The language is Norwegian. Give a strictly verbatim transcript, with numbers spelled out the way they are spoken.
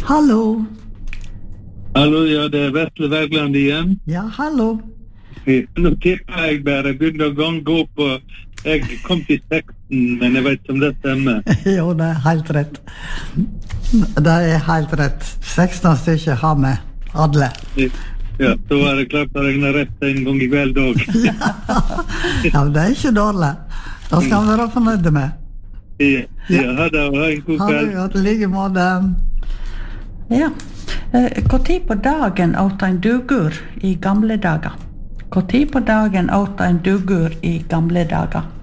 Hallo. Hallo, ja, det er Vetle Wergeland igjen. Ja, hallo. Nå tipper jeg bare begynner å gange opp, og jeg kom til seksten, men jeg vet ikke om det stemmer. Jo, det er helt rett. Det er helt rett. seksten stykker har vi, alle. Ja, så var det klart å regne rett en gang i kveld også. Ja, men det er ikke dårlig. Da skal vi være fornøyde med. Ja, ja, ha det, og ha en god Ha det kveld. godt, like måte. Ja. Hvor tid på dagen åt en dugur i gamle dager? Hvor tid på dagen åt en dugur i gamle dager?